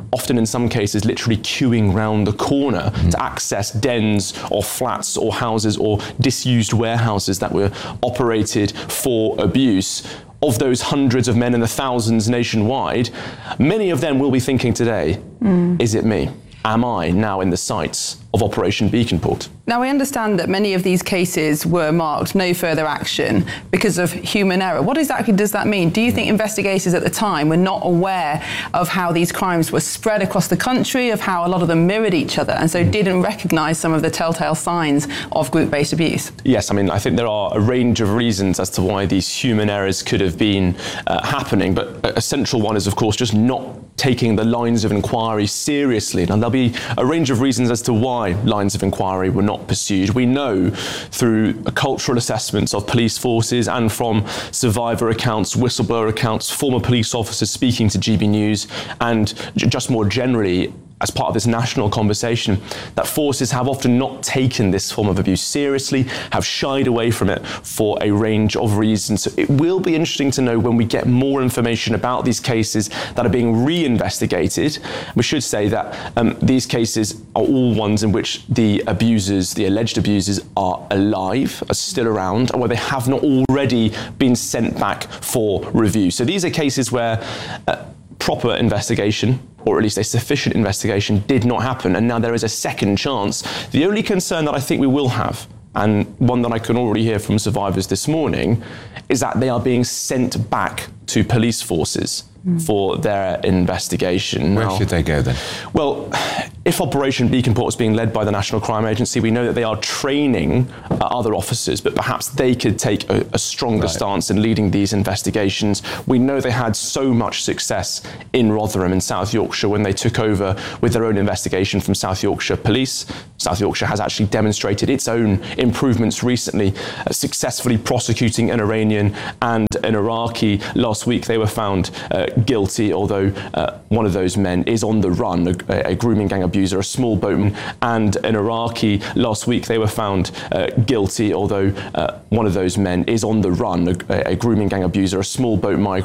some cases literally queuing round the corner mm. to access dens or flats or houses or disused warehouses that were operated for abuse. Of those hundreds of men and the thousands nationwide, many of them will be thinking today, mm. is it me? Am I now in the sights of Operation Beaconport? Now, we understand that many of these cases were marked no further action because of human error. What exactly does that mean? Do you think investigators at the time were not aware of how these crimes were spread across the country, of how a lot of them mirrored each other, and so didn't recognise some of the telltale signs of group-based abuse? Yes, I mean, I think there are a range of reasons as to why these human errors could have been uh, happening, but a central one is, of course, just not taking the lines of inquiry seriously. Now, there'll be a range of reasons as to why lines of inquiry were not pursued. We know through cultural assessments of police forces and from survivor accounts, whistleblower accounts, former police officers speaking to G B News, and just more generally, as part of this national conversation, that forces have often not taken this form of abuse seriously, have shied away from it for a range of reasons. So it will be interesting to know when we get more information about these cases that are being re-investigated. We should say that um, these cases are all ones in which the abusers, the alleged abusers, are alive, are still around, and where they have not already been sent back for review. So these are cases where uh, proper investigation, or at least a sufficient investigation, did not happen, and now there is a second chance. The only concern that I think we will have, and one that I can already hear from survivors this morning, is that they are being sent back to police forces mm. for their investigation. Where now, should they go then? Well, if Operation Beaconport is being led by the National Crime Agency, we know that they are training uh, other officers, but perhaps they could take a, a stronger right. stance in leading these investigations. We know they had so much success in Rotherham in South Yorkshire when they took over with their own investigation from South Yorkshire Police. South Yorkshire has actually demonstrated its own improvements recently, uh, successfully prosecuting an Iranian and an Iraqi. Last week they were found uh, guilty, although uh, one of those men is on the run, a, a grooming gang abuser, a small boatman, and an Iraqi. Last week they were found uh, guilty, although uh, one of those men is on the run, a, a grooming gang abuser, a small boat migrant.